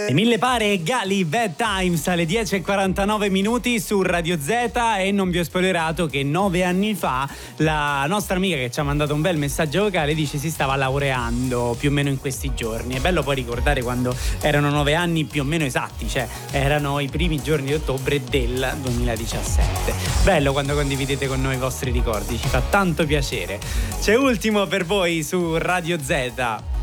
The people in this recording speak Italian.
E mille pare e Gali Bad Times alle 10:49 minuti su Radio Z. E non vi ho spoilerato che 9 anni fa la nostra amica che ci ha mandato un bel messaggio vocale dice si stava laureando più o meno in questi giorni. È bello poi ricordare quando erano 9 anni più o meno esatti, cioè erano i primi giorni di ottobre del 2017. Bello quando condividete con noi i vostri ricordi, ci fa tanto piacere. C'è Ultimo per voi su Radio Z.